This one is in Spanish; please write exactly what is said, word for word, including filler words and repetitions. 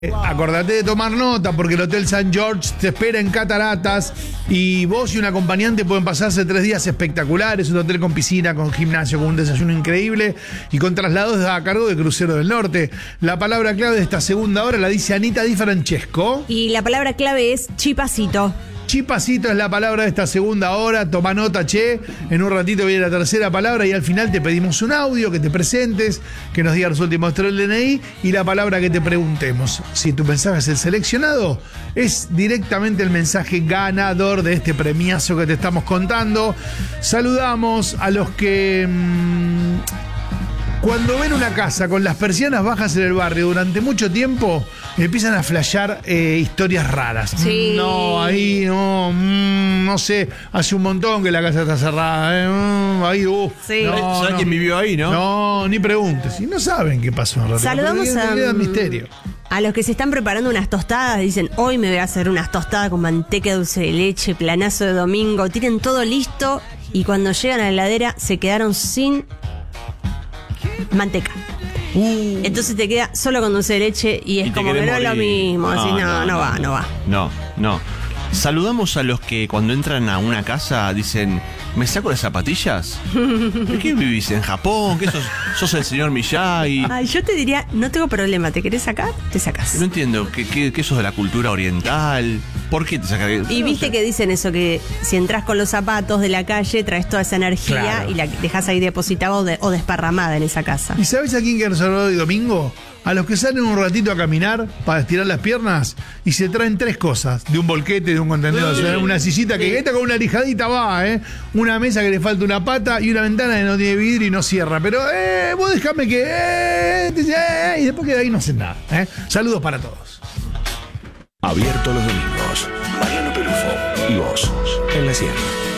Acordate de tomar nota porque el Hotel Saint George te espera en Cataratas y vos y un acompañante pueden pasarse tres días espectaculares, un hotel con piscina, con gimnasio, con un desayuno increíble y con traslados a cargo de Crucero del Norte. La palabra clave de esta segunda hora la dice Anita Di Francesco. Y la palabra clave es chipacito. Chipacito es la palabra de esta segunda hora. Toma nota, che. En un ratito viene la tercera palabra y al final te pedimos un audio, que te presentes, que nos digas los últimos tres del D N I y la palabra que te preguntemos. Si tu mensaje es el seleccionado, es directamente el mensaje ganador de este premiazo que te estamos contando. Saludamos a los que... Mmm, cuando ven una casa con las persianas bajas en el barrio durante mucho tiempo, empiezan a flashear eh, historias raras. Sí. No, ahí no, mm, no sé, hace un montón que la casa está cerrada. Eh, mm, ahí, uh, sí. no, ¿Sabes no. quién vivió ahí, no? No, ni preguntes. Y no saben qué pasó en realidad. Saludamos Pero a, queda misterio. a los que se están preparando unas tostadas. Dicen, hoy me voy a hacer unas tostadas con manteca, dulce de leche, planazo de domingo. Tienen todo listo y cuando llegan a la heladera se quedaron sin manteca. Uh. Entonces te queda solo con dulce de leche y es Y te como que querés no es lo morir. mismo. Así, no, no, no va, no va. No, no. Saludamos a los que cuando entran a una casa dicen, ¿me saco las zapatillas? ¿De qué vivís? ¿En Japón? ¿Qué sos? ¿Sos el señor Miyagi? Ay, yo te diría, no tengo problema, ¿te querés sacar? Te sacas. No entiendo, ¿qué, qué, qué sos de la cultura oriental? ¿Por qué te sacas? Y viste que dicen eso, que si entras con los zapatos de la calle, traes toda esa energía Claro. y la dejas ahí depositada o, de- o desparramada en esa casa. ¿Y sabes a quién quieren saludar hoy domingo? A los que salen un ratito a caminar para estirar las piernas y se traen tres cosas: de un volquete, de un contenedor, o sea, una sillita que esta con una lijadita va, ¿eh? Una mesa que le falta una pata y una ventana que no tiene vidrio y no cierra. Pero, eh, vos dejame que. Eh, te dice, eh, y después que de ahí no hacen nada, ¿eh? Saludos para todos. Abierto los domingos. Mariano Pelufo y vos en la cien.